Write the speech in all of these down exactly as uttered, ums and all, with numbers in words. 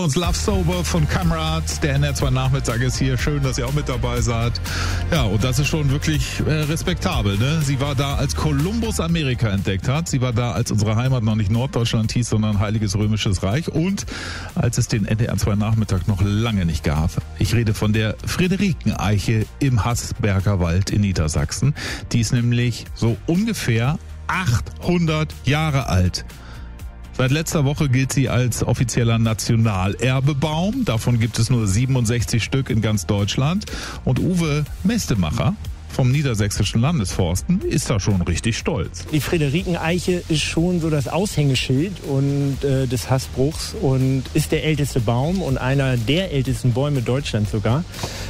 Uns Love Sober von Kamerads, der N R zwei Nachmittag ist hier. Schön, dass ihr auch mit dabei seid. Ja, und das ist schon wirklich äh, respektabel, ne? Sie war da, als Kolumbus Amerika entdeckt hat. Sie war da, als unsere Heimat noch nicht Norddeutschland hieß, sondern Heiliges Römisches Reich. Und als es den N R zwei Nachmittag noch lange nicht gab. Ich rede von der Friederikeneiche im Haßberger Wald in Niedersachsen. Die ist nämlich so ungefähr achthundert Jahre alt. Seit letzter Woche gilt sie als offizieller Nationalerbebaum. Davon gibt es nur siebenundsechzig Stück in ganz Deutschland. Und Uwe Mestemacher vom Niedersächsischen Landesforsten ist da schon richtig stolz. Die Friederikeneiche ist schon so das Aushängeschild und äh, des Hasbruchs und ist der älteste Baum und einer der ältesten Bäume Deutschlands sogar.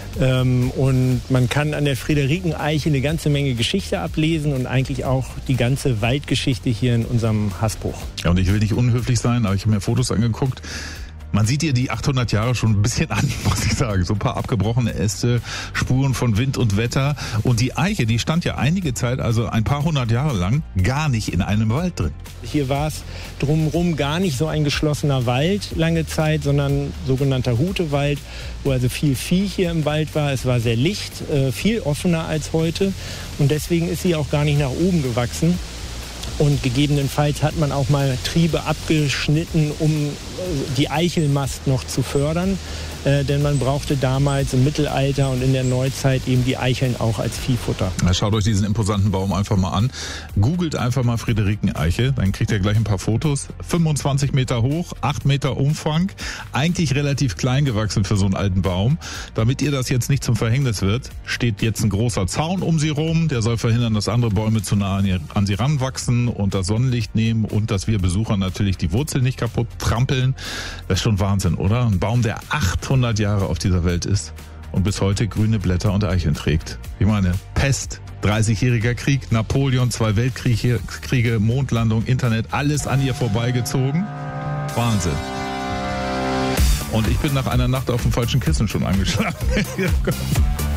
Ähm, und man kann an der Friederikeneiche eine ganze Menge Geschichte ablesen und eigentlich auch die ganze Waldgeschichte hier in unserem Hasbruch. Ja, und ich will nicht unhöflich sein, aber ich habe mir Fotos angeguckt. Man sieht ihr die achthundert Jahre schon ein bisschen an, muss ich sagen. So ein paar abgebrochene Äste, Spuren von Wind und Wetter. Und die Eiche, die stand ja einige Zeit, also ein paar hundert Jahre lang, gar nicht in einem Wald drin. Hier war es drumherum gar nicht so ein geschlossener Wald lange Zeit, sondern sogenannter Hutewald, wo also viel Vieh hier im Wald war. Es war sehr licht, viel offener als heute. Und deswegen ist sie auch gar nicht nach oben gewachsen. Und gegebenenfalls hat man auch mal Triebe abgeschnitten, um die Eichelmast noch zu fördern. Äh, denn man brauchte damals im Mittelalter und in der Neuzeit eben die Eicheln auch als Viehfutter. Na, schaut euch diesen imposanten Baum einfach mal an. Googelt einfach mal Friederikeneiche, dann kriegt ihr gleich ein paar Fotos. fünfundzwanzig Meter hoch, acht Meter Umfang. Eigentlich relativ klein gewachsen für so einen alten Baum. Damit ihr das jetzt nicht zum Verhängnis wird, steht jetzt ein großer Zaun um sie rum. Der soll verhindern, dass andere Bäume zu nah an, ihr, an sie ranwachsen und das Sonnenlicht nehmen und dass wir Besucher natürlich die Wurzeln nicht kaputt trampeln. Das ist schon Wahnsinn, oder? Ein Baum, der achthundert Jahre auf dieser Welt ist und bis heute grüne Blätter und Eicheln trägt. Ich meine, Pest, dreißigjähriger Krieg, Napoleon, zwei Weltkriege, Kriege, Mondlandung, Internet, alles an ihr vorbeigezogen. Wahnsinn. Und ich bin nach einer Nacht auf dem falschen Kissen schon angeschlagen.